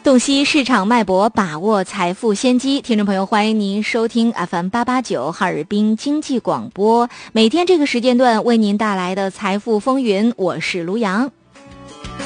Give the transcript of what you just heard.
洞悉市场脉搏，把握财富先机。听众朋友，欢迎您收听 FM889 哈尔滨经济广播，每天这个时间段为您带来的财富风云，我是卢阳。